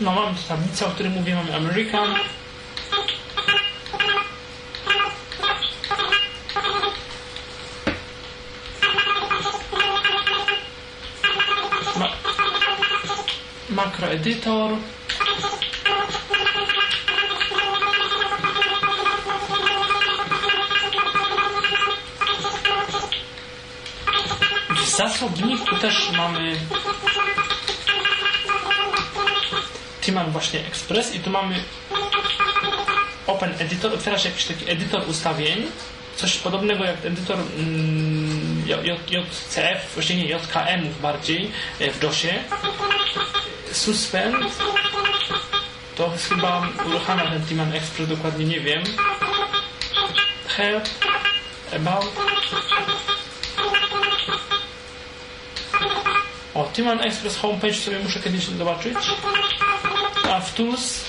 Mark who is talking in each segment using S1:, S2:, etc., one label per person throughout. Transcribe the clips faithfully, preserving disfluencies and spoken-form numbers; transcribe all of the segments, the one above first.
S1: No mamy tu tablicę, o której mówię, mamy American. Ma makroedytor. W zasobniku też mamy Timan właśnie Express i tu mamy Open Editor, otwiera się jakiś taki edytor ustawień, coś podobnego jak edytor mm, J C F, właśnie nie, J K M-ów bardziej w dosie. Suspend to chyba uruchamia ten Timan Express, dokładnie nie wiem. Help, About. O, Timan Express homepage sobie muszę kiedyś zobaczyć. A w Tools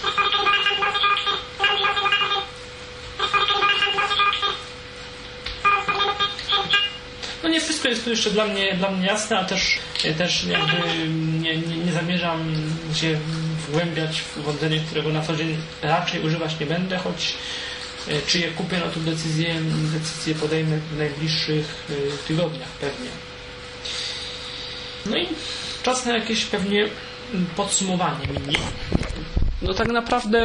S1: no nie wszystko jest tu jeszcze dla mnie, dla mnie jasne, a też, też jakby nie, nie, nie zamierzam się wgłębiać w urządzenie, którego na co dzień raczej używać nie będę, choć czy je kupię, no to decyzję, decyzję podejmę w najbliższych tygodniach pewnie. No i czas na jakieś pewnie podsumowanie mini. No tak naprawdę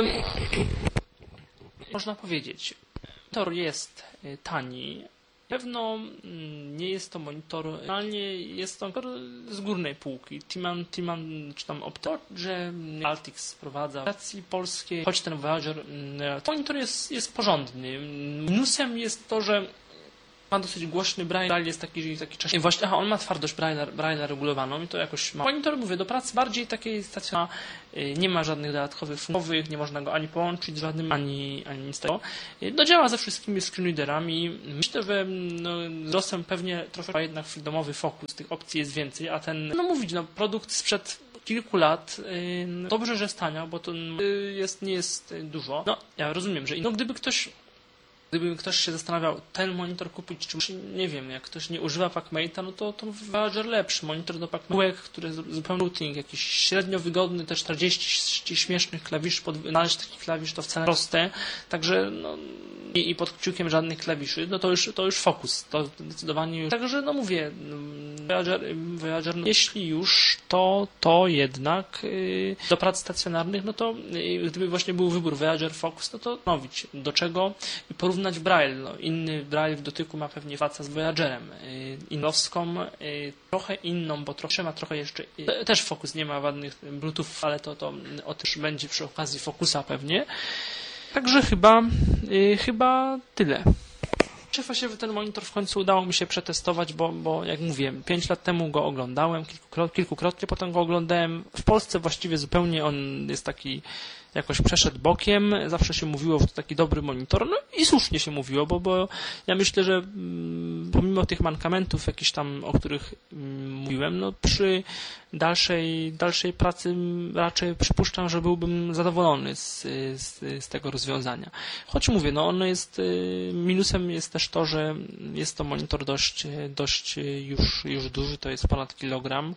S1: można powiedzieć, monitor jest tani. Pewno nie jest to monitor, realnie jest to monitor z górnej półki. Timan, Timan czy tam Opto, że Altix sprowadza w stacji polskiej, choć ten Voyager, monitor jest, jest porządny. Minusem jest to, że ma dosyć głośny braille, braille jest taki, taki czasie. Właśnie, aha, on ma twardość braille, braille regulowaną i to jakoś ma. Monitor, mówię, do pracy bardziej takiej stacjonarnej, nie ma żadnych dodatkowych funkcji, nie można go ani połączyć z żadnym, ani, ani nic tego. No, działa ze wszystkimi screenreaderami. Myślę, że no, wzrostem pewnie trochę jednak domowy fokus, tych opcji jest więcej, a ten, no mówić, no produkt sprzed kilku lat, yy, dobrze, że stania, bo to yy, jest, nie jest dużo. No, ja rozumiem, że no, gdyby ktoś Gdyby ktoś się zastanawiał, ten monitor kupić, czy nie wiem, jak ktoś nie używa PacMate'a, no to, to Voyager lepszy. Monitor do PacMate, który jest zupełnie routing, jakiś średnio wygodny, te czterdzieści śmiesznych klawiszy, pod, należy takich klawisz, to wcale proste, także no, i, i pod kciukiem żadnych klawiszy, no to już, to już fokus, to zdecydowanie już. Także no mówię, Voyager, Voyager no, jeśli już, to, to jednak yy, do prac stacjonarnych, no to yy, gdyby właśnie był wybór Voyager Focus, no to nowić, do czego i porównać w braille. No, inny braille w dotyku ma pewnie faca z Voyagerem. Yy, Inowską, yy, trochę inną, bo trochę ma trochę jeszcze, yy, też Focus nie ma ładnych Bluetooth, ale to, to o też będzie przy okazji Focusa pewnie. Także chyba, yy, chyba tyle. Właściwie ten monitor w końcu udało mi się przetestować, bo, bo jak mówiłem, pięć lat temu go oglądałem, kilkukrotnie, kilkukrotnie potem go oglądałem. W Polsce właściwie zupełnie on jest taki, jakoś przeszedł bokiem, zawsze się mówiło, że to taki dobry monitor, no i słusznie się mówiło, bo, bo ja myślę, że mm, pomimo tych mankamentów jakichś tam, o których mm, mówiłem, no przy dalszej, dalszej pracy raczej przypuszczam, że byłbym zadowolony z, z, z tego rozwiązania. Choć mówię, no ono jest, minusem jest też to, że jest to monitor dość, dość już, już duży, to jest ponad kilogram.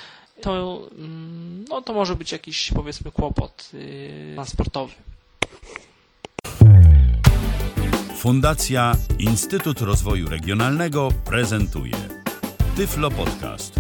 S1: To, no, to może być jakiś, powiedzmy, kłopot yy, transportowy.
S2: Fundacja Instytut Rozwoju Regionalnego prezentuje Tyflo Podcast.